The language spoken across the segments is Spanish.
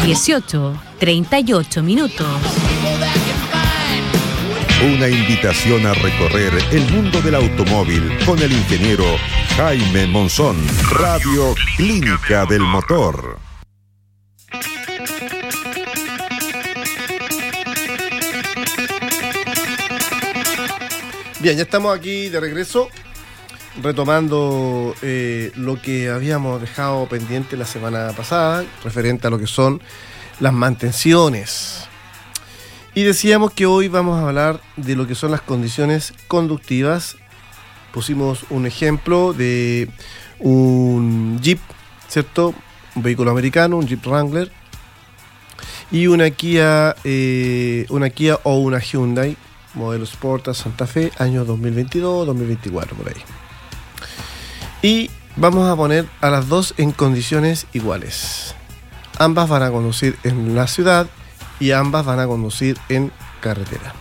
18:38. Una invitación a recorrer el mundo del automóvil con el ingeniero Jaime Monzón. Radio Clínica del Motor. Bien, ya estamos aquí de regreso, retomando lo que habíamos dejado pendiente la semana pasada, referente a lo que son las mantenciones. Y decíamos que hoy vamos a hablar de lo que son las condiciones conductivas. Pusimos un ejemplo de un Jeep, ¿cierto? Un vehículo americano, un Jeep Wrangler, y una Kia o una Hyundai, modelo Sportage Santa Fe, año 2022, 2024, por ahí. Y vamos a poner a las dos en condiciones iguales. Ambas van a conducir en la ciudad y ambas van a conducir en carretera.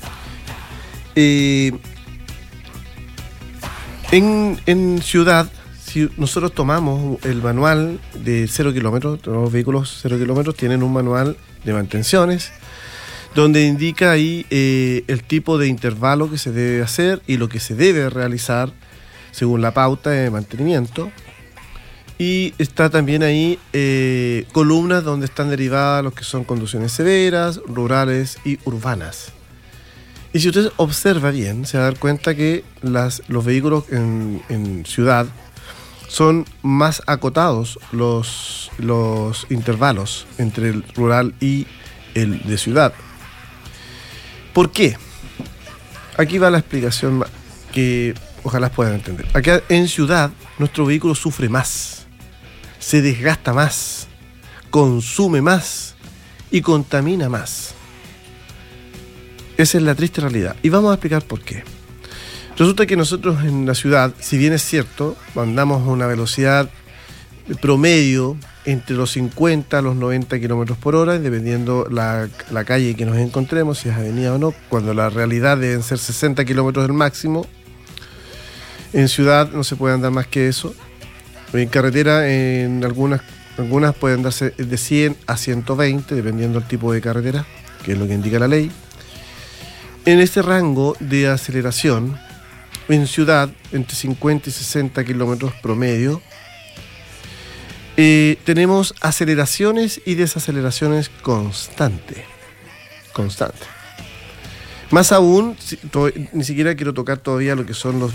En ciudad, si nosotros tomamos el manual de 0 kilómetros, los vehículos 0 kilómetros tienen un manual de mantenciones donde indica ahí el tipo de intervalo que se debe hacer y lo que se debe realizar según la pauta de mantenimiento. Y está también ahí columnas donde están derivadas lo que son conducciones severas, rurales y urbanas. Y si usted observa bien, se va a dar cuenta que los vehículos en ciudad son más acotados los intervalos entre el rural y el de ciudad. ¿Por qué? Aquí va la explicación que ojalá puedan entender. Acá en ciudad nuestro vehículo sufre más, se desgasta más, consume más y contamina más. Esa es la triste realidad. Y vamos a explicar por qué. Resulta que nosotros en la ciudad, si bien es cierto, andamos a una velocidad promedio entre los 50 a los 90 kilómetros por hora, dependiendo la calle que nos encontremos, si es avenida o no, cuando la realidad deben ser 60 kilómetros el máximo. En ciudad no se puede andar más que eso. En carretera, en algunas pueden darse de 100 a 120, dependiendo del tipo de carretera, que es lo que indica la ley. En este rango de aceleración, en ciudad, entre 50 y 60 kilómetros promedio, tenemos aceleraciones y desaceleraciones constantes. Más aún, ni siquiera quiero tocar todavía lo que son los